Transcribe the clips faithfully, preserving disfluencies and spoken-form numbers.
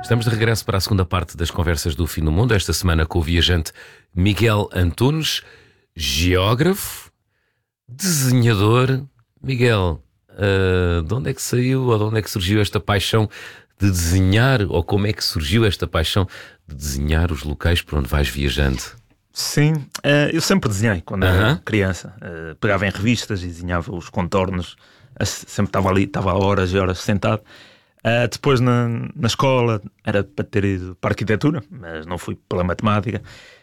Estamos de regresso para a segunda parte das conversas do Fim do Mundo, esta semana com o viajante Miguel Antunes, geógrafo, desenhador. Miguel, uh, de onde é que saiu ou de onde é que surgiu esta paixão de desenhar, ou como é que surgiu esta paixão de desenhar os locais por onde vais viajando? Sim, uh, eu sempre desenhei quando uh-huh. era criança. Uh, pegava em revistas e desenhava os contornos. Uh, sempre estava ali, estava horas e horas sentado. Uh, depois na, na escola era para ter ido para a arquitetura, mas não fui pela matemática.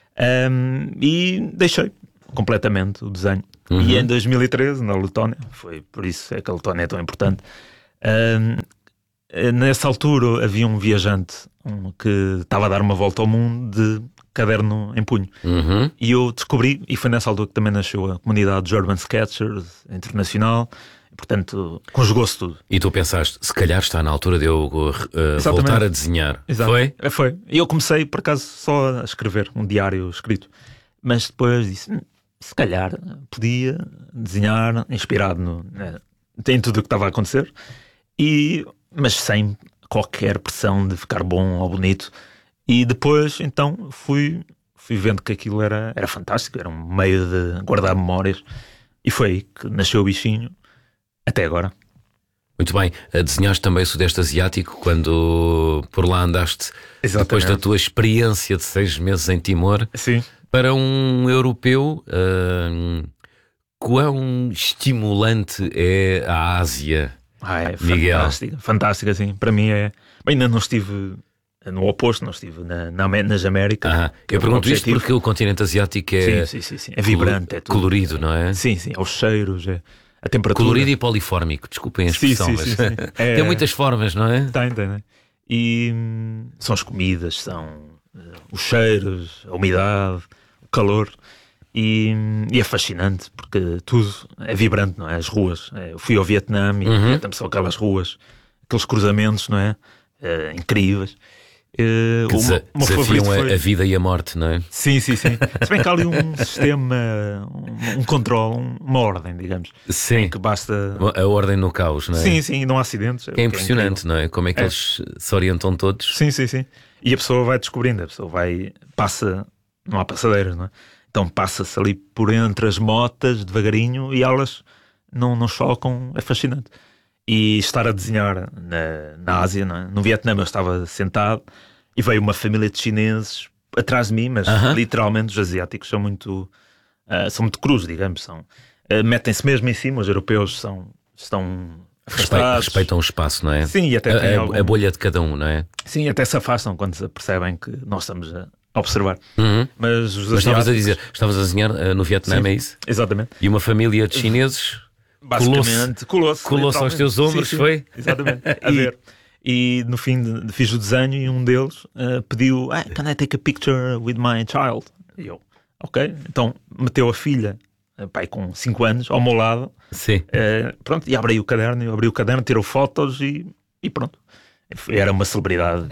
Um, e deixei completamente o desenho. Uhum. E em dois mil e treze, na Letónia, foi por isso é que a Letónia é tão importante. Um, nessa altura havia um viajante um, que estava a dar uma volta ao mundo de caderno em punho. Uhum. E eu descobri, e foi nessa altura que também nasceu a comunidade de Urban Sketchers internacional. Portanto, conjugou-se tudo. E tu pensaste, se calhar está na altura de eu uh, voltar a desenhar. Exato. Foi? É, foi. E eu comecei, por acaso, só a escrever um diário escrito. Mas depois disse, se calhar podia desenhar inspirado no, né, em tudo o que estava a acontecer, e, mas sem qualquer pressão de ficar bom ou bonito. E depois, então, fui, fui vendo que aquilo era, era fantástico, era um meio de guardar memórias. E foi aí que nasceu o bichinho. Até agora. Muito bem. Desenhaste também o Sudeste Asiático quando por lá andaste. Exatamente. Depois da tua experiência de seis meses em Timor. Sim. Para um europeu, uh, quão estimulante é a Ásia, ah, é Miguel? Fantástica, fantástica, sim. Para mim é... Bem, ainda não estive no oposto, não estive na, na, nas Américas. Ah, eu pergunto isto porque o continente asiático é... Sim, sim, sim, sim. É vibrante, é tudo. Colorido, não é? Sim, sim. Aos cheiros, é... A temperatura. Colorido e polifórmico, desculpem a expressão, sim, sim, mas sim, sim. É, tem muitas formas, não é? Tem, tem, né? E hum, são as comidas, são uh, os cheiros, a umidade, o calor, e, hum, e é fascinante porque tudo é vibrante, não é? As ruas. É, eu fui ao Vietnã e uhum. também são aquelas ruas, aqueles cruzamentos, não é? É incríveis. Uh, que desa uma desafiam foi... a vida e a morte, não é? Sim, sim, sim. Se bem que há ali um sistema, um, um controle, uma ordem, digamos. Sim. Que basta... A ordem no caos, não é? Sim, sim, não há acidentes. É impressionante, é não é? Como é que é. eles se orientam todos. Sim, sim, sim. E a pessoa vai descobrindo, a pessoa vai, passa, não há passadeiras, não é? Então passa-se ali por entre as motas, devagarinho, e elas não, não chocam, é fascinante. E estar a desenhar na, na Ásia, não é? No Vietnã eu estava sentado e veio uma família de chineses atrás de mim, mas uh-huh. literalmente os asiáticos são muito uh, são muito crus, digamos, são, uh, metem-se mesmo em cima, os europeus são, estão afastados. Respeitam o espaço, não é? Sim, e até tem a, algum... a bolha de cada um, não é? Sim, até se afastam quando se percebem que nós estamos a observar. Uhum. Mas os mas asiáticos... estavas a dizer, estavas a desenhar uh, no Vietnã, sim, é isso? Exatamente. E uma família de chineses basicamente colou-se, colou-se aos teus ombros, sim, sim. Foi? Exatamente, a e... ver. E no fim de, fiz o desenho e um deles uh, pediu, ah, can I take a picture with my child? E eu, ok. Então meteu a filha, uh, pai, com cinco anos, ao meu lado. Sim. Uh, pronto, e abri o caderno, eu abri o caderno, tirou fotos e, e pronto. Era uma celebridade.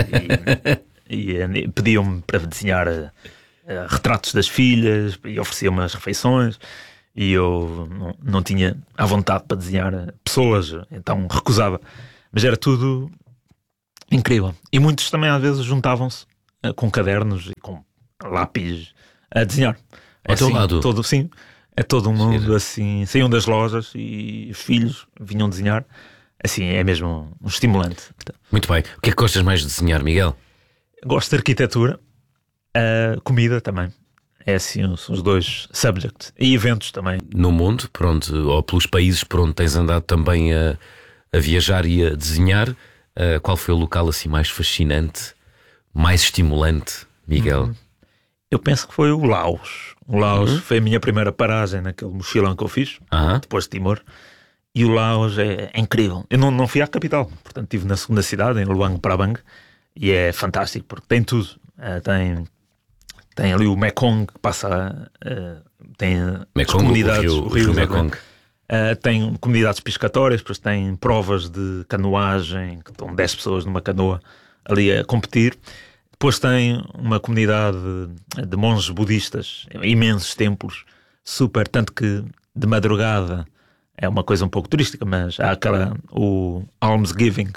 E, e, e pediam-me para desenhar uh, uh, retratos das filhas e ofereciam-me as refeições. E eu não, não tinha à vontade para desenhar pessoas, então recusava. Mas era tudo incrível. E muitos também às vezes juntavam-se uh, com cadernos e com lápis a desenhar. Ao teu lado? Todo, sim, é todo um mundo assim. Saíam das lojas e os filhos vinham desenhar. Assim, é mesmo um estimulante. Muito bem. O que é que gostas mais de desenhar, Miguel? Gosto de arquitetura, uh, comida também. É assim os, os dois subjects. E eventos também. No mundo, por onde, ou pelos países por onde tens andado também a, a viajar e a desenhar, uh, qual foi o local assim mais fascinante, mais estimulante, Miguel? Uhum. Eu penso que foi o Laos. O Laos uhum. foi a minha primeira paragem naquele mochilão que eu fiz, uhum. depois de Timor. E o Laos é, é incrível. Eu não, não fui à capital, portanto estive na segunda cidade, em Luang Prabang, e é fantástico porque tem tudo. Uh, tem... Tem ali o Mekong que passa, uh, tem Mekong, as comunidades, o rio, o rio, o rio Mekong. Uh, tem comunidades pescatórias, depois tem provas de canoagem, que estão dez pessoas numa canoa ali a competir. Depois tem uma comunidade de monges budistas, imensos templos, super, tanto que de madrugada é uma coisa um pouco turística, mas há aquela, o almsgiving,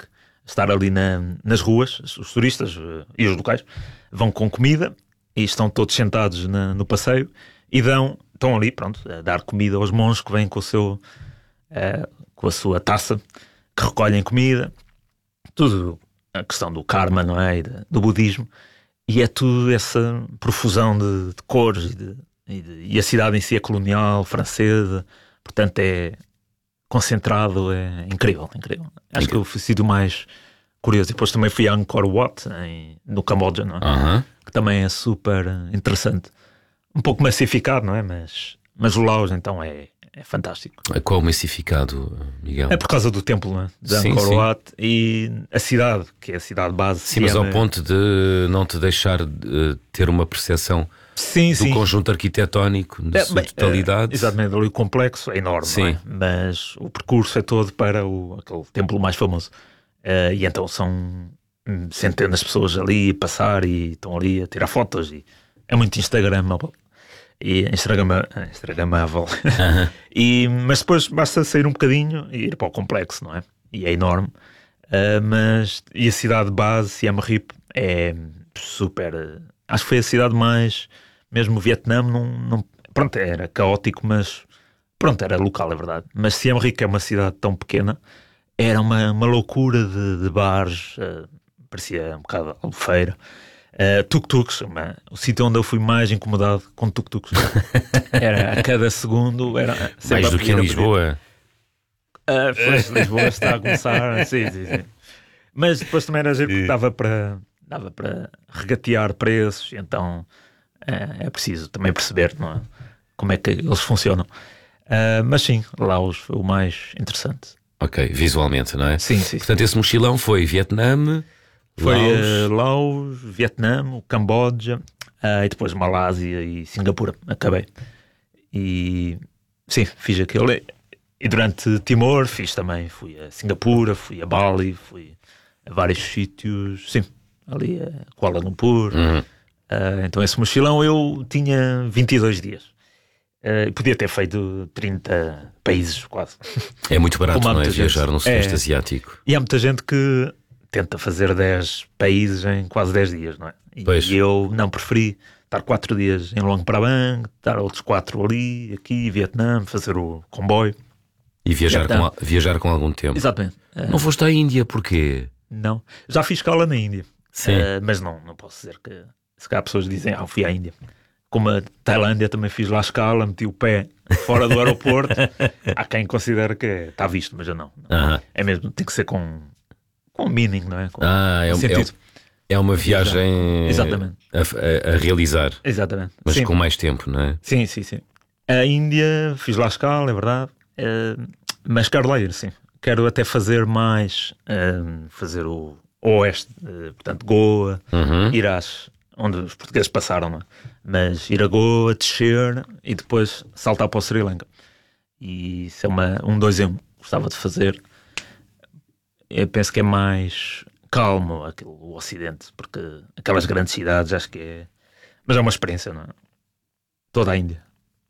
estar ali na, nas ruas. Os turistas uh, e os locais vão com comida e estão todos sentados na, no passeio e dão, estão ali, pronto, a dar comida aos monges que vêm com, o seu, uh, com a sua taça, que recolhem comida. Tudo a questão do karma, não é? E de, do budismo. E é tudo essa profusão de, de cores e, de, e, de, e a cidade em si é colonial, francesa, portanto é concentrado, é incrível, incrível. Acho que eu fui sido mais curioso. Depois também fui a Angkor Wat, em, no Camboja, não é? Uh-huh. Que também é super interessante. Um pouco massificado, não é? Mas, mas o Laos então é, é fantástico. Qual é o massificado, Miguel? É por causa do templo, não é? De Angkor Wat e a cidade, que é a cidade base. Sim, mas ao ponto de não te deixar de ter uma percepção sim, do sim. conjunto arquitetónico, na é, sua bem, totalidade. É, exatamente, ali o complexo é enorme, sim. Não é? Mas o percurso é todo para o, aquele templo mais famoso. Uh, e então são centenas de pessoas ali a passar e estão ali a tirar fotos. E é muito instagramável. E instagrama, instagramável. Uh-huh. e, mas depois basta sair um bocadinho e ir para o complexo, não é? E é enorme. Uh, mas e a cidade base, Siem Reap, é super... Uh, acho que foi a cidade mais... Mesmo o Vietnã, não, não, pronto, era caótico, mas pronto, era local, é verdade. Mas Siem Reap, que é uma cidade tão pequena, era uma, uma loucura de, de bares, uh, parecia um bocado albufeira. Uh, tuk-tuks, o sítio onde eu fui mais incomodado com tuk-tuks. Era a cada segundo, era mais do que em Lisboa. Uh, pois, Lisboa está a começar, sim, sim, sim. Mas depois também era giro porque dava para, dava para regatear preços, então uh, é preciso também perceber, não é? Como é que eles funcionam. Uh, mas sim, Laos foi o mais interessante. Ok, visualmente, não é? Sim, sim. Portanto, sim. esse mochilão foi Vietnã, foi Laos, uh, Laos Vietnã, Camboja, uh, e depois Malásia e Singapura. Acabei. E sim, fiz aquele. E durante Timor fiz também. Fui a Singapura, fui a Bali, fui a vários sítios. Sim, ali a Kuala Lumpur. Uhum. Uh, então esse mochilão eu tinha vinte e dois dias. Uh, podia ter feito trinta países quase. É muito barato, não é? Gente. Viajar no Sudeste é. Asiático. E há muita gente que tenta fazer dez países em quase dez dias, não é? E, pois. e eu não preferi estar quatro dias em Luang Prabang, estar outros quatro ali, aqui, Vietnã, fazer o comboio. E viajar, com, viajar com algum tempo. Exatamente. Uh, não foste à Índia, porquê? Não. Já fiz escala na Índia. Sim. Uh, mas não, não posso dizer que... Se calhar pessoas dizem, ah, eu fui à Índia. Como a Tailândia também fiz lá a escala, meti o pé fora do aeroporto. Há quem considera que está visto, mas eu não. não. Uh-huh. É mesmo, tem que ser com, com meaning, não é? Com, ah, é, com é, é uma viagem Exatamente. A, a, a realizar. Exatamente. Mas sim. com mais tempo, não é? Sim, sim, sim. A Índia, fiz lá a escala, é verdade. Uh, mas quero lá ir, sim. Quero até fazer mais, uh, fazer o oeste, uh, portanto, Goa, uhum. ir às... onde os portugueses passaram, não é? Mas ir a Goa, descer e depois saltar para o Sri Lanka. E isso é uma, um dois em um. Gostava de fazer. Eu penso que é mais calmo aquele, o Ocidente, porque aquelas grandes cidades acho que é... Mas é uma experiência, não é? Toda a Índia.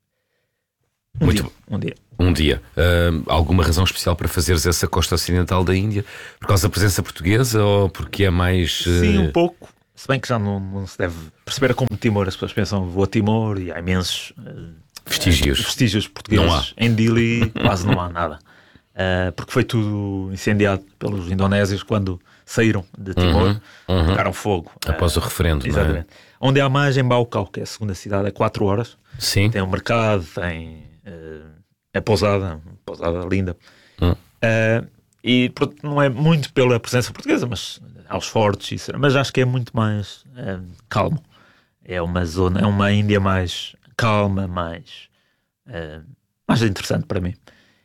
Um Muito dia. Um dia. Um dia. Uh, alguma razão especial para fazeres essa costa ocidental da Índia? Por causa da presença portuguesa ou porque é mais... Uh... Sim, um pouco. Se bem que já não, não se deve perceber como Timor, as pessoas pensam, vou a Timor e há imensos uh, vestígios. Uh, vestígios portugueses. Não há. Em Dili quase não há nada. Uh, porque foi tudo incendiado pelos indonésios quando saíram de Timor, uhum, uhum. pegaram fogo. Após uh, o referendo, exatamente. Não é? Onde há mais em Baucau, que é a segunda cidade, é quatro horas. Sim. Tem um mercado, tem uh, a pousada, uma pousada linda. Hum. Uh, e não é muito pela presença portuguesa, mas aos fortes, isso, mas acho que é muito mais uh, calmo. É uma zona, é uma Índia mais calma, mais, uh, mais interessante para mim.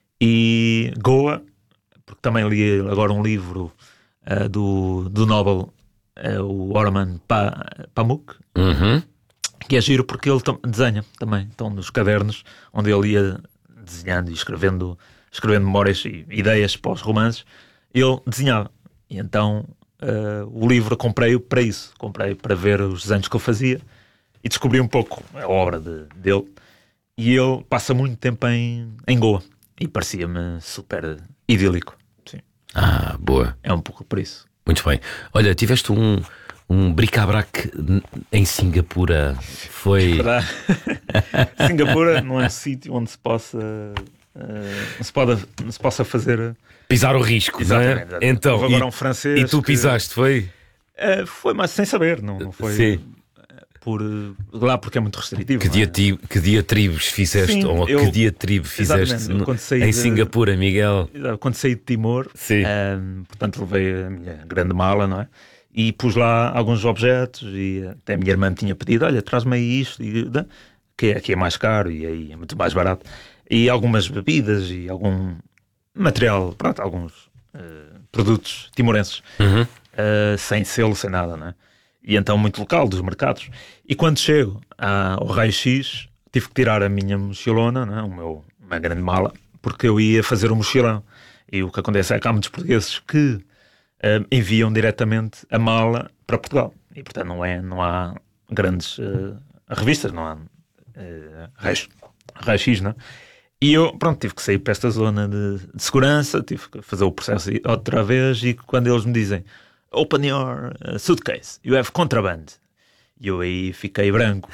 E Goa, porque também li agora um livro uh, do, do Nobel, uh, o Orman pa, Pamuk, uhum. que é giro porque ele tam- desenha também. Então, nos cadernos, onde ele ia desenhando e escrevendo, escrevendo memórias e ideias para os romances, ele desenhava. E então uh, o livro comprei-o para isso. Comprei para ver os desenhos que eu fazia e descobri um pouco a obra de, dele. E ele passa muito tempo em, em Goa e parecia-me super idílico. Sim. Ah, boa. É um pouco por isso. Muito bem. Olha, tiveste um, um bric-a-brac em Singapura. Foi. Singapura não é um sítio onde se possa. Uh, se, pode, se possa fazer. Pisar o risco, exatamente, não é? Então, houve agora e, um francês. E tu que, pisaste, foi? Uh, foi, mas sem saber, não, não foi. Sim. Por, lá porque é muito restritivo. Que, diatrib, é? que diatribos fizeste? Sim, ou eu, que diatribo fizeste no, em de, Singapura, Miguel? Quando saí de Timor, um, portanto levei a minha grande mala, não é? E pus lá alguns objetos e até a minha irmã me tinha pedido, olha, traz-me aí isto, e, que aqui é mais caro e aí é muito mais barato. E algumas bebidas e algum material, pronto, alguns uh, produtos timorenses, uhum. uh, sem selo, sem nada, não é? E então muito local, dos mercados. E quando chego ao raio-x, tive que tirar a minha mochilona, né, o meu, uma grande mala, porque eu ia fazer um mochilão. E o que acontece é que há muitos portugueses que uh, enviam diretamente a mala para Portugal. E portanto não, é, não há grandes uh, revistas, não há uh, raio-x, né? E eu, pronto, tive que sair para esta zona de, de segurança, tive que fazer o processo outra vez, e quando eles me dizem open your uh, suitcase, you have contraband. E eu aí fiquei branco.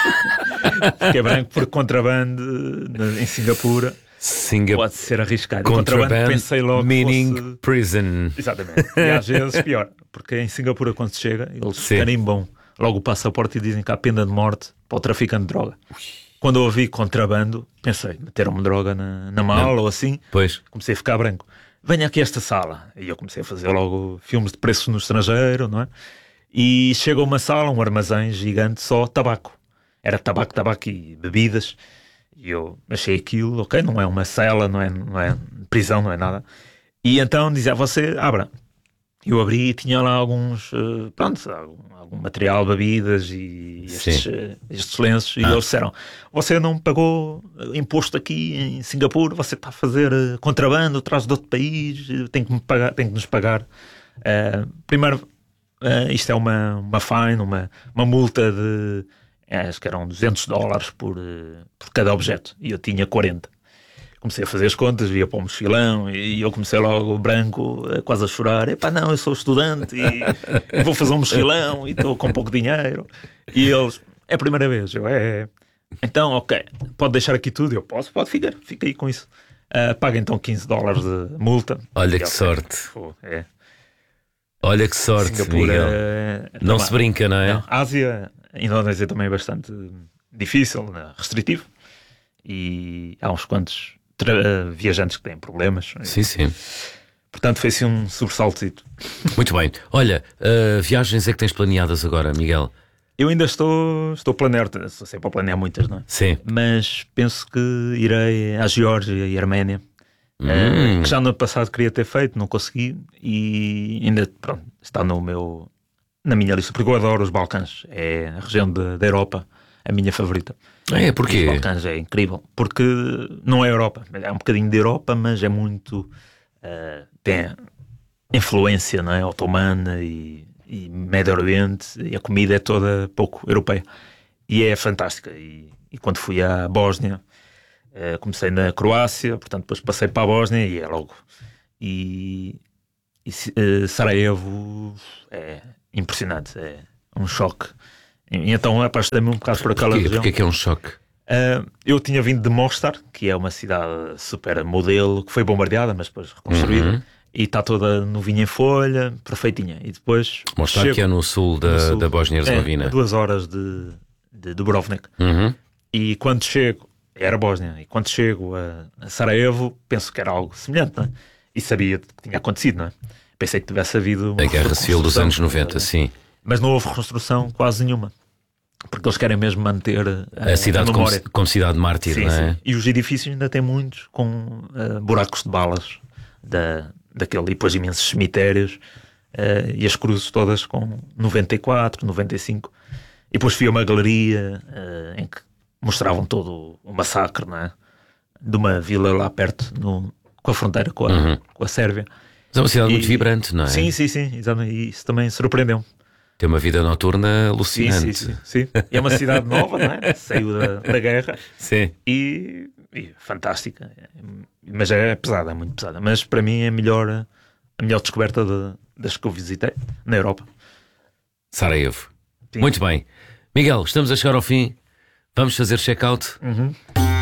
Fiquei branco porque contrabando em Singapura Singap pode ser arriscado. Contraband, contrabando pensei logo meaning fosse... prison. Exatamente. E às vezes pior, porque em Singapura quando se chega, eles carimbam logo o passaporte e dizem que há pena de morte para o traficante de droga. Quando eu ouvi contrabando, pensei, meteram-me droga na, na mala Não. ou assim, pois. Comecei a ficar branco. Venha aqui a esta sala. E eu comecei a fazer logo filmes de preços no estrangeiro, não é? E chega a uma sala, um armazém gigante, só tabaco. Era tabaco, tabaco e bebidas. E eu achei aquilo, ok, não é uma cela, não é, não é prisão, não é nada. E então dizia, você abra. Eu abri e tinha lá alguns, uh, pronto, algum, algum material, bebidas e estes, uh, estes lenços. E ah. eles disseram, você não pagou imposto aqui em Singapura, você está a fazer uh, contrabando, traz de outro país, tem que, me pagar, tem que nos pagar. Uh, primeiro, uh, isto é uma, uma fine, uma, uma multa de, acho que eram duzentos dólares por, uh, por cada objeto. E eu tinha quarenta. Comecei a fazer as contas, ia para o mochilão e eu comecei logo branco, quase a chorar. Epá, não, eu sou estudante e vou fazer um mochilão e estou com pouco dinheiro. E eles, é a primeira vez. Eu, é, é. Então, ok, pode deixar aqui tudo? Eu posso, pode ficar, fica aí com isso. Uh, paga então quinze dólares de multa. Olha e, que okay, sorte. Pô, é. Olha que sorte, Singapura, Miguel. É, não também, se brinca, não é? Não. A Ásia, a Indonésia também é bastante difícil, restritivo. E há uns quantos viajantes que têm problemas. Sim, sim. Portanto, foi assim um sobressaltito. Muito bem. Olha, uh, viagens é que tens planeadas agora, Miguel? Eu ainda estou, estou a planear, estou sempre a planear muitas, não é? Sim. Mas penso que irei à Geórgia e à Arménia, hum. uh, que já no ano passado queria ter feito, não consegui, e ainda, pronto, está no meu, na minha lista, porque eu adoro os Balcãs, é a região de, da Europa, a minha favorita. É, porquê? Os Balcãs é incrível, porque não é Europa, é um bocadinho de Europa, mas é muito, uh, tem influência, não é, otomana e, e Médio Oriente, e a comida é toda pouco europeia, e é fantástica. E, e quando fui à Bósnia, uh, comecei na Croácia, portanto depois passei para a Bósnia e é logo, e, e uh, Sarajevo é impressionante, é um choque. E então apaixonei-me um bocado por aquela Porquê? região. Porquê que é um choque? Uh, eu tinha vindo de Mostar, que é uma cidade super modelo, que foi bombardeada, mas depois reconstruída. Uhum. E está toda novinha em folha, perfeitinha. E depois Mostar chego, que é no sul da, no sul, da Bósnia-Herzegovina. É, duas horas de, de Dubrovnik. Uhum. E quando chego, era Bósnia, e quando chego a, a Sarajevo, penso que era algo semelhante, não é? E sabia que tinha acontecido, não é? Pensei que tivesse havido uma a Guerra Civil dos anos noventa, sim. Mas não houve reconstrução quase nenhuma. Porque eles querem mesmo manter a, a cidade a memória. Como, como cidade mártir, sim, não é? Sim. E os edifícios ainda têm muitos com uh, buracos de balas da, daquele, e depois imensos cemitérios uh, e as cruzes todas com noventa e quatro, noventa e cinco. E depois fui a uma galeria uh, em que mostravam todo o massacre, não é? De uma vila lá perto, no, com a fronteira com a, uhum. com a Sérvia. Mas é uma cidade e, muito vibrante, não é? Sim, sim, sim, exatamente. E isso também surpreendeu-me. Tem uma vida noturna alucinante. Sim, sim, sim, sim. E é uma cidade nova, não é? Saiu da, da guerra. Sim. E, e fantástica. Mas é pesada, é muito pesada. Mas para mim é melhor a melhor descoberta de, das que eu visitei na Europa. Sarajevo. Sim. Muito bem. Miguel, estamos a chegar ao fim. Vamos fazer check-out. Uhum.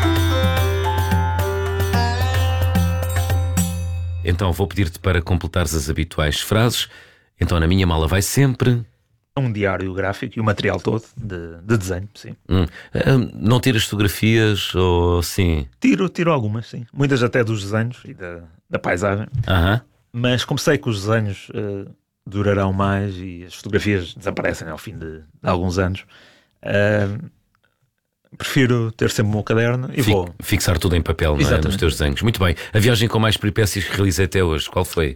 Então vou pedir-te para completares as habituais frases. Então na minha mala vai sempre... Um diário gráfico e o material todo de, de desenho, sim. Hum. Uh, não tiras fotografias ou sim? Tiro, tiro algumas, sim. Muitas até dos desenhos e da, da paisagem. Uh-huh. Mas como sei que os desenhos uh, durarão mais e as fotografias desaparecem ao fim de, de alguns anos, uh, prefiro ter sempre o meu caderno e Fi- vou... Fixar tudo em papel, não é? Exatamente. Nos teus desenhos. Muito bem. A viagem com mais peripécias que realizei até hoje, qual foi?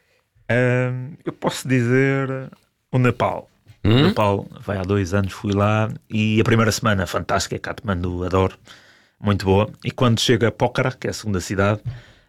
Uh, eu posso dizer o Nepal. Hum? O Nepal, vai há dois anos, fui lá e a primeira semana fantástica, Katmandu, adoro, muito boa. E quando chega a Pokhara, que é a segunda cidade,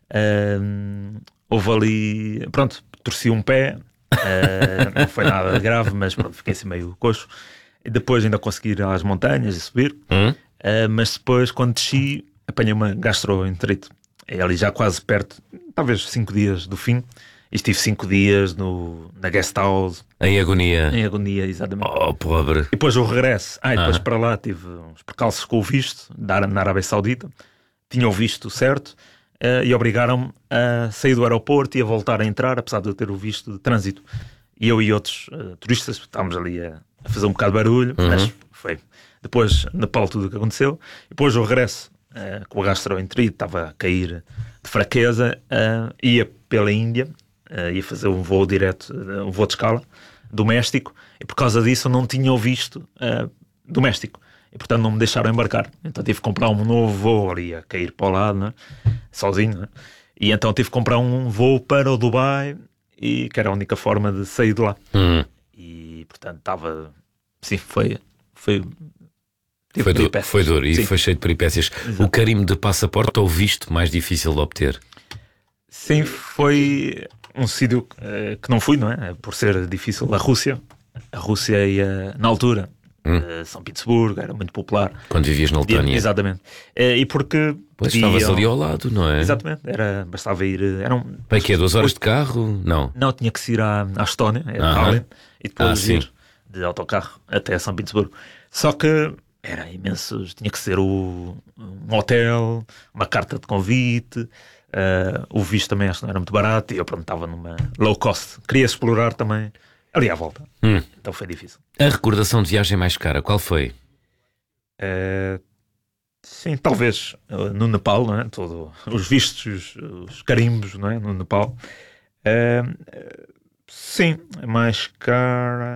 uh, houve ali, pronto, torci um pé, uh, não foi nada grave, mas pronto, fiquei assim meio coxo. E depois ainda consegui ir às montanhas e subir, Hum? uh, mas depois quando desci apanhei uma gastroenterite. É ali já quase perto, talvez cinco dias do fim. E estive cinco dias no, na guest house, Em agonia. em agonia, exatamente. Oh, pobre. E depois o regresso. Ah, e depois Ah. para lá tive uns percalços com o visto da, na Arábia Saudita. Tinha o visto certo uh, e obrigaram-me a sair do aeroporto e a voltar a entrar, apesar de eu ter o visto de trânsito. E eu e outros uh, turistas estávamos ali a, a fazer um bocado de barulho, Uhum. mas foi. Depois, Nepal, tudo o que aconteceu. E depois o regresso, uh, com a gastroenterite, estava a cair de fraqueza, uh, ia pela Índia. Uh, ia fazer um voo direto, uh, um voo de escala doméstico, e por causa disso eu não tinha o visto uh, doméstico e portanto não me deixaram embarcar. Então tive que comprar um novo voo ali a cair para o lado, né? Sozinho, né? E então tive que comprar um voo para o Dubai, e que era a única forma de sair de lá. Hum. E portanto estava, sim, foi foi, tive Foi, duro, peripécias. foi duro e Sim. foi cheio de peripécias. Exato. O carimbo de passaporte ou visto mais difícil de obter? Sim, foi um sítio uh, que não fui, não é? Por ser difícil. A Rússia, a Rússia ia, na altura, Hum. uh, São Petersburgo, era muito popular. Quando vivias na Letânia. Exatamente. Uh, e porque... Pois pediam- estavas ali ao lado, não é? Exatamente, era, bastava ir... uh, Eram, Bem, que é duas horas de carro? Não. não, tinha que se ir à, à Estónia, é Aham. Tallinn, e depois Ah, sim. ir de autocarro até São Petersburgo. Só que era imensos, tinha que ser o, um hotel, uma carta de convite, uh, o visto também acho que não era muito barato, e eu pronto, estava numa low cost. Queria explorar também ali à volta. Hum. Então foi difícil. A recordação de viagem mais cara, qual foi? Uh, sim, talvez uh, no Nepal, não é? Todo, os vistos, os, os carimbos, não é? No Nepal. Uh, uh, sim, é mais cara.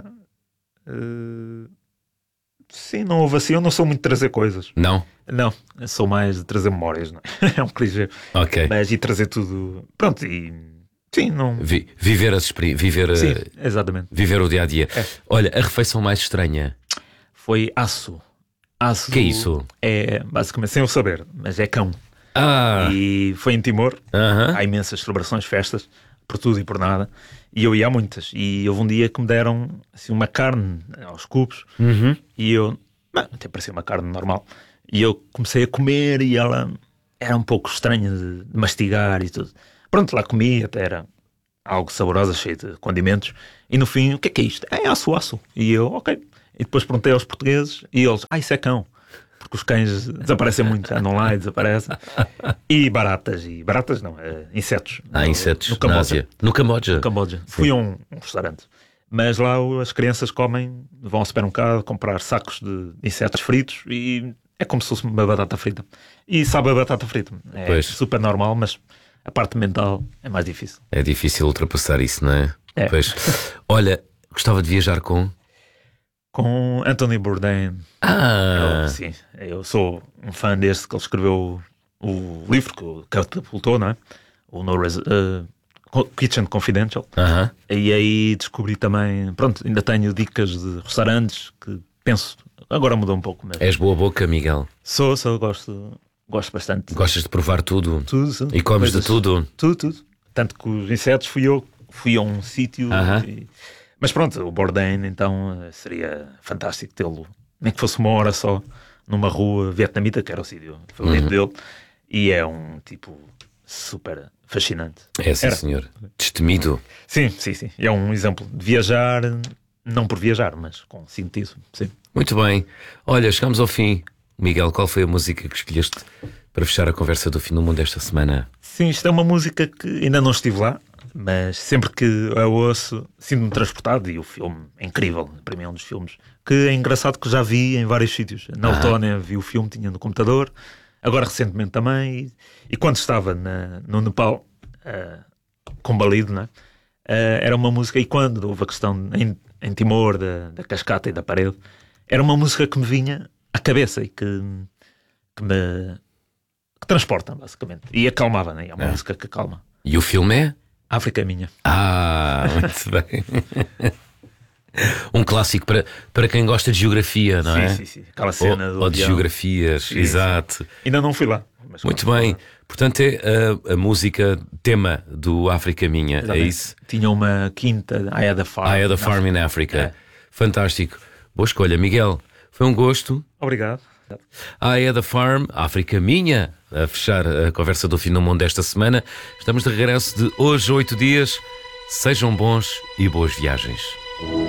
Uh, sim, não houve assim. Eu não sou muito de trazer coisas. Não? Não, eu sou mais de trazer memórias, não é? É um clichê. Ok. Mas e trazer tudo. Pronto, e sim, não. Vi- viver, as experi- viver, Sim, eh, exatamente. viver o dia a dia. É. Olha, a refeição mais estranha. Foi aço. Aço. Que é isso? É basicamente, sem eu saber, mas é cão. Ah! E foi em Timor. Aham. Há imensas celebrações, festas, por tudo e por nada. E eu ia a muitas. E houve um dia que me deram assim, uma carne aos cubos. Uhum. E eu, bem, até parecia uma carne normal. E eu comecei a comer e ela era um pouco estranha de, de mastigar e tudo. Pronto, lá comi, até era algo saborosa, cheio de condimentos. E no fim, o que é que é isto? É aço, aço. E eu, ok. E depois perguntei aos portugueses e eles, ah, isso é cão. Porque os cães desaparecem muito, andam lá e desaparecem. E baratas, e baratas não, é, insetos. Há No- insetos No na Camboja. Ásia. No Camboja. No Camboja. Fui a um, um restaurante. Mas lá o- as crianças comem, vão ao supermercado comprar sacos de insetos fritos e é como se fosse uma batata frita. E sabe a batata frita. É Pois. super normal, mas a parte mental é mais difícil. É difícil ultrapassar isso, não é? É. Pois. Olha, gostava de viajar com. Com Anthony Bourdain. Ah! Eu, sim, eu sou um fã desse que ele escreveu o, o livro que o catapultou, não é? O No Res- uh, Kitchen Confidential. Aham. E aí descobri também, pronto, ainda tenho dicas de restaurantes que penso, agora mudou um pouco, mas És boa boca, Miguel. sou, sou, gosto, gosto bastante. Gostas de provar tudo. Tudo, sim. E comes Coisas- de tudo. Tudo, tudo. Tanto que os insetos fui eu, fui a um sítio. Aham. e- Mas pronto, o Bourdain, então eh, seria fantástico tê-lo, nem que fosse uma hora só, numa rua vietnamita, que era o sítio favorito Uhum. dele. E é um tipo super fascinante. É, sim, Era. senhor. Destemido. Sim, sim, sim. É um exemplo de viajar, não por viajar, mas com sentido. Sim. Muito bem. Olha, chegamos ao fim. Miguel, qual foi a música que escolheste para fechar a conversa do Fim do Mundo esta semana? Sim, isto é uma música que ainda não estive lá, mas sempre que a ouço sinto-me transportado, e o filme é incrível. Para mim é um dos filmes que é engraçado, que já vi em vários sítios. Na Letónia vi o filme, tinha no computador, agora recentemente também, e, e quando estava na, no Nepal, uh, combalido, não é? Uh, era uma música, e quando houve a questão em, em Timor da, da cascata e da parede, era uma música que me vinha à cabeça e que, que me que transporta, basicamente, e acalmava, né? É uma é. música que acalma. E o filme é? África é minha. Ah, muito bem. Um clássico para, para quem gosta de geografia, não sim, é? Sim, sim, aquela cena ou, do ou de avião. geografias, sim, exato. Sim. Ainda não fui lá. Mas muito bem. Lá. Portanto, é a, a música tema do África Minha, exatamente. É isso? Tinha uma quinta, I Had a Farm. I Had a Farm in Africa. É. Fantástico. Boa escolha, Miguel. Foi um gosto. Obrigado. I Had a Farm, África Minha, a fechar a conversa do Fim do Mundo desta semana. Estamos de regresso de hoje, oito dias. Sejam bons e boas viagens.